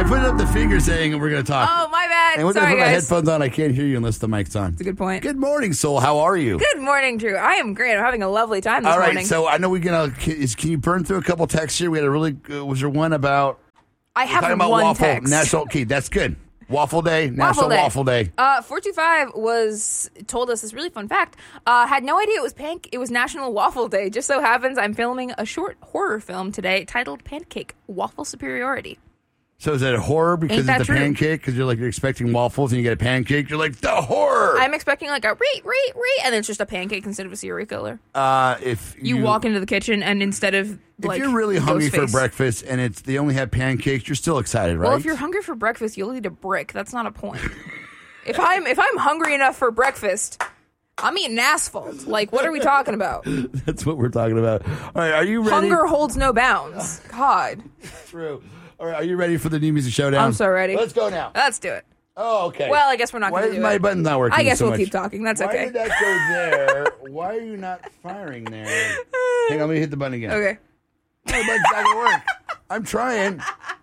put up the finger saying we're going to talk. Oh, my bad. And with Sorry, my guys. headphones on, I can't hear you unless the mic's on. That's a good point. Good morning, Soul. How are you? Good morning, Drew. I am great. I'm having a lovely time this All right, morning. so I know we're going to... Can you burn through a couple texts here? We had a really... was there one about... I have talking about one waffle, text. National... Okay, that's good. Waffle Day, National Waffle Day. 425 told us this really fun fact. Had no idea it was National Waffle Day. Just so happens I'm filming a short horror film today titled Pancake Waffle Superiority. So is it a horror because Ain't that it's the true? pancake? Because you're expecting waffles and you get a pancake. You're like, the horror! I'm expecting like a ree, and it's just a pancake instead of a serial killer. If You walk into the kitchen and instead of If you're really hungry for breakfast and they only have pancakes, you're still excited, right? Well, if you're hungry for breakfast, you'll eat a brick. That's not a point. If I'm hungry enough for breakfast, I'm eating asphalt. Like, what are we talking about? That's what we're talking about. All right, are you ready? Hunger holds no bounds. God. True. All right, are you ready for the New Music Showdown? I'm so ready. Let's go now. Let's do it. Oh, okay. Well, I guess we're not going to do it. Why is my button not working? I guess so we'll much? keep talking. That's Why okay. did that go there? Why are you not firing there? Hang on, let me hit the button again. Okay. No, the button's not gonna work. I'm trying.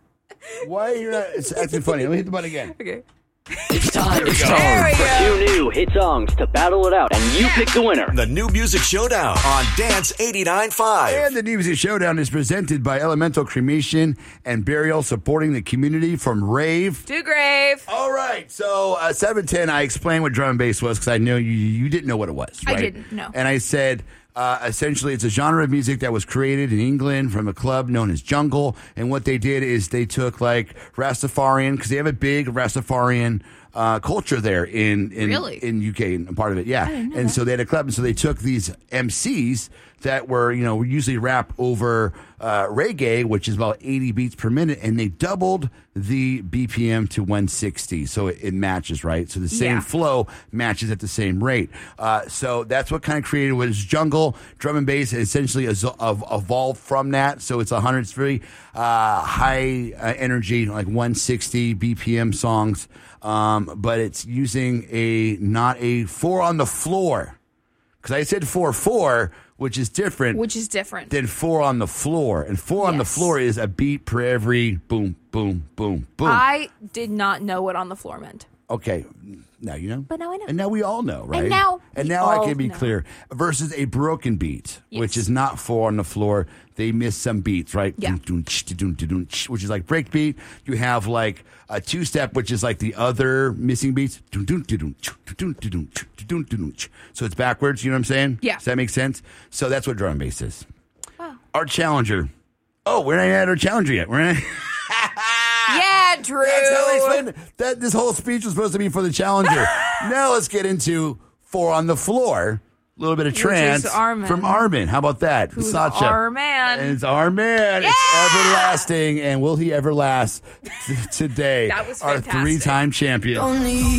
Why are you not? It's acting funny. Let me hit the button again. Okay. It's time There we for go. 2 new hit songs to battle it out, and you pick the winner. The New Music Showdown on Dance 89.5. And the New Music Showdown is presented by Elemental Cremation and Burial, supporting the community from rave To grave. All right, so 710, I explained what drum and bass was because I know you didn't know what it was, right? I didn't, no. And I said, essentially, it's a genre of music that was created in England from a club known as Jungle. And what they did is they took like Rastafarian, because they have a big Rastafarian culture there in Really? in UK, and part of it, yeah. didn't know And that. so they had a club, and so they took these MCs that were, usually rap over reggae, which is about 80 beats per minute, and they doubled the BPM to 160, so it matches, right? So the same Yeah. flow matches at the same rate. So that's what kind of created what is Jungle. Drum and bass essentially evolved from that, so it's it's very high energy, like 160 BPM songs, but it's using not a 4 on the floor, because I said 4/4, which is different. Than 4 on the floor. And 4 on the Yes. floor is a beat per every boom, boom, boom, boom. I did not know what on the floor meant. Okay, now you know. But now I know. And now we all know, right? And now I we can all be know. clear. Versus a broken beat, which Yes. is not 4 on the floor. They miss some beats, right? Yeah. Which is like break beat. You have like a 2-step, which is like the other missing beats. So it's backwards, you know what I'm saying? Yeah. Does that make sense? So that's what drum and bass is. Wow. Our challenger. Oh, we're not even at our challenger yet. We're not. Yeah, Drew. That's how they explained it. This whole speech was supposed to be for the challenger. Now let's get into 4 on the floor. A little bit of trance is Armin. from Armin. How about that? Who's Sacha. our man. And it's our man. Yeah! It's everlasting. And will he ever last today? That was our fantastic. 3-time champion.